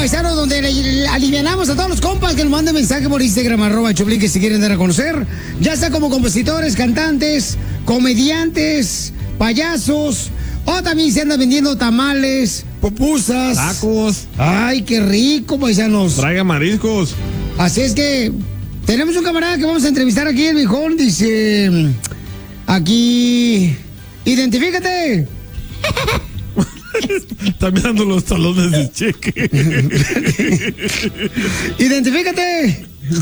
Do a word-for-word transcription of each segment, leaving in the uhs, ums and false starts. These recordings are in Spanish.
paisano, donde le, le alivianamos a todos los compas que nos manden mensaje por Instagram, arroba Choplin, que si quieren dar a conocer, ya sea como compositores, cantantes, comediantes, payasos, o también se andan vendiendo tamales, pupusas, tacos. Ay, qué rico, paisanos. Traiga mariscos. Así es que tenemos un camarada que vamos a entrevistar aquí, el viejón, dice, aquí, identifícate. Está mirando los talones de cheque. Identifícate.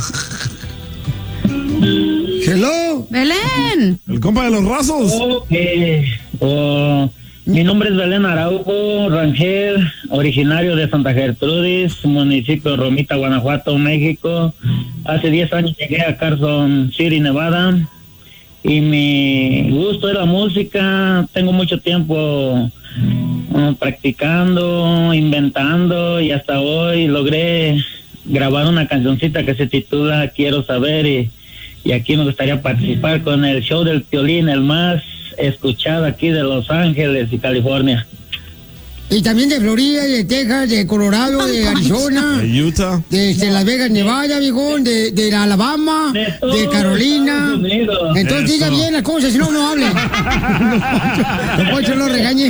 Hello. Belén. El compa de los rasos. Ok. Oh, mi nombre es Belén Araujo Rangel, originario de Santa Gertrudis, municipio de Romita, Guanajuato, México. Hace diez años llegué a Carson City, Nevada. Y mi gusto es la música. Tengo mucho tiempo uh, practicando, inventando, y hasta hoy logré grabar una cancioncita que se titula Quiero Saber, y, y aquí me gustaría participar con el show del Piolín, el más escuchado aquí de Los Ángeles y California. Y también de Florida, de Texas, de Colorado, de Arizona, de Utah, de, de Las Vegas, Nevada, viejón, de, de Alabama, de, de Carolina. Entonces diga bien las cosas, si no, no hable. Don Poncho no regañe.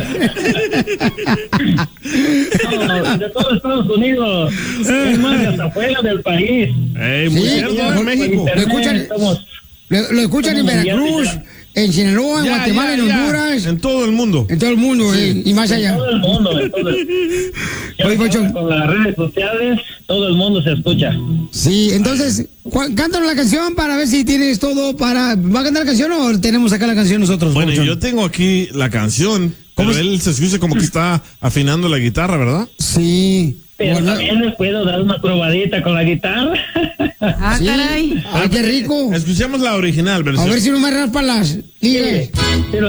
No, de todo Estados Unidos, es más, hasta fuera del país. Ey, muy Sí, cierto, por- en México. Lo escuchan, Estamos- lo, lo escuchan en estamos Veracruz, mundiales en Sinaloa, en Ya, Guatemala, ya, en ya. Honduras, En todo el mundo. en todo el mundo, eh, y más En allá. todo el mundo, en todo el- Ya Oye, Poncho. con las redes sociales, todo el mundo se escucha. Sí, entonces, cu- cántanos la canción para ver si tienes todo para... ¿Va a cantar la canción o tenemos acá la canción nosotros? Bueno, Poncho? yo tengo aquí la canción, ¿Cómo pero es? él se escucha como que está afinando la guitarra, ¿verdad? Sí. Pero Bueno, también les puedo dar una probadita con la guitarra. Ah, sí. caray. Ay, qué rico. Escuchemos la original A versión. ver si no me raspa las ligas. Sí,